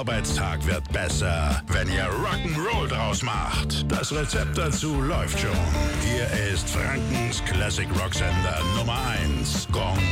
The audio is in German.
Arbeitstag wird besser, wenn ihr Rock'n'Roll draus macht. Das Rezept dazu läuft schon. Hier ist Frankens Classic Rock Sender Nummer 1. Gong